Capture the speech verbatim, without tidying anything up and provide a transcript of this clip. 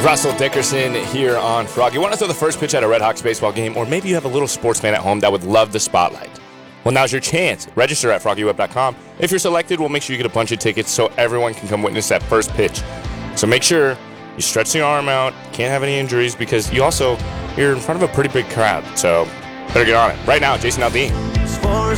Russell Dickerson here on Frog. You want to throw the first pitch at a Red Hawks baseball game, or maybe you have a little sports fan at home that would love the spotlight. Well, now's your chance. Register at froggy web dot com. If you're selected, we'll make sure you get a bunch of tickets so everyone can come witness that first pitch. So make sure you stretch your arm out, can't have any injuries, because you also, you're in front of a pretty big crowd. So better get on it. Right now, Jason Aldean.